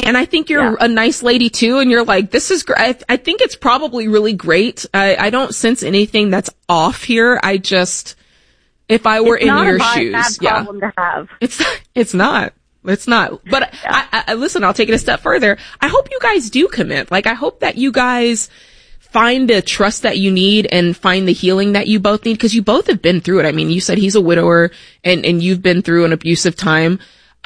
and I think you're a nice lady too, and you're like, this is great. I think it's probably really great. I don't sense anything that's off here. I just, if I were in your shoes, it's not a bad problem to have. It's not. It's not. But I listen, I'll take it a step further. I hope you guys do commit. Like, I hope that you guys find the trust that you need and find the healing that you both need, because you both have been through it. I mean, you said he's a widower and you've been through an abusive time.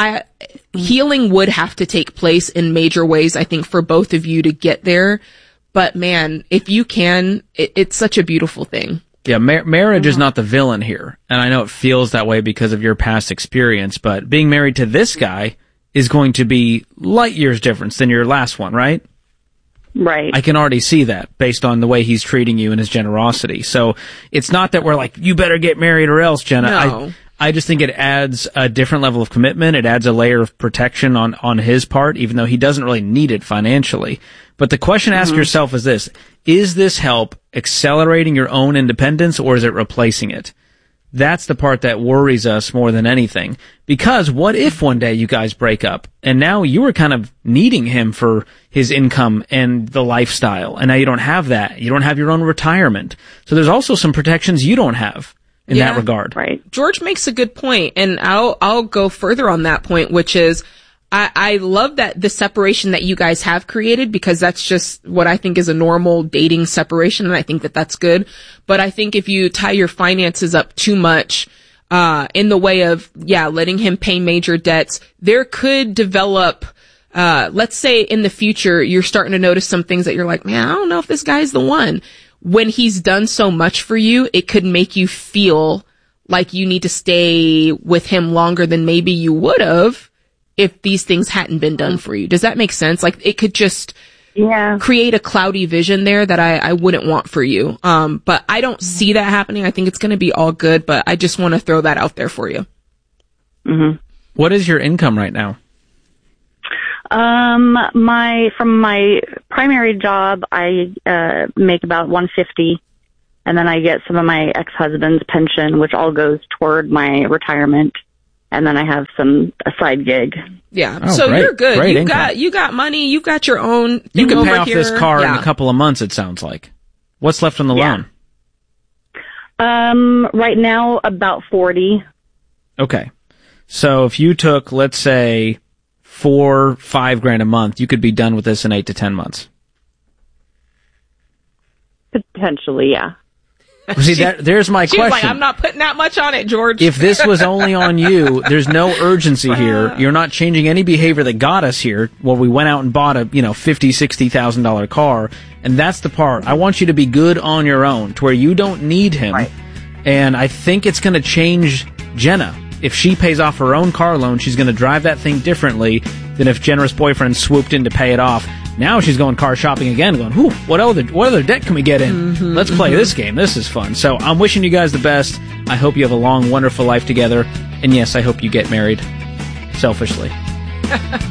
Healing would have to take place in major ways, I think, for both of you to get there. But man, if you can, it's such a beautiful thing. Yeah, marriage is not the villain here. And I know it feels that way because of your past experience, but being married to this guy is going to be light years difference than your last one, right? Right. I can already see that based on the way he's treating you and his generosity. So it's not that we're like, you better get married or else, Jenna. No. I just think it adds a different level of commitment. It adds a layer of protection on his part, even though he doesn't really need it financially. But the question to ask yourself is this: is this help accelerating your own independence, or is it replacing it? That's the part that worries us more than anything. Because what if one day you guys break up and now you were kind of needing him for his income and the lifestyle, and now you don't have that. You don't have your own retirement. So there's also some protections you don't have in that regard. Right. George makes a good point, and I'll go further on that point, which is I love that the separation that you guys have created, because that's just what I think is a normal dating separation, and I think that that's good. But I think if you tie your finances up too much, in the way of, letting him pay major debts, there could develop, let's say in the future, you're starting to notice some things that you're like, man, I don't know if this guy's the one. When he's done so much for you, it could make you feel like you need to stay with him longer than maybe you would have if these things hadn't been done for you. Does that make sense? Like, it could just create a cloudy vision there that I wouldn't want for you. But I don't see that happening. I think it's going to be all good, but I just want to throw that out there for you. Mm-hmm. What is your income right now? From my primary job, I make about $150, and then I get some of my ex-husband's pension, which all goes toward my retirement. And then I have a side gig. Yeah. So great, you're good. Great income. You got money. You've got your own thing. You can pay over off here. this car in a couple of months, it sounds like. What's left on the loan? Right now, about 40. Okay. So if you took, let's say, $4-5 a month, you could be done with this in 8 to 10 months. Potentially, yeah. See, there's my question. She's like, I'm not putting that much on it, George. If this was only on you, there's no urgency here. You're not changing any behavior that got us here. Well, we went out and bought a, $50,000-$60,000 car, and that's the part. I want you to be good on your own, to where you don't need him. Right. And I think it's going to change Jenna. If she pays off her own car loan, she's going to drive that thing differently than if generous boyfriend swooped in to pay it off. Now she's going car shopping again, going, what other debt can we get in? Let's play this game. This is fun. So I'm wishing you guys the best. I hope you have a long, wonderful life together. And yes, I hope you get married. Selfishly.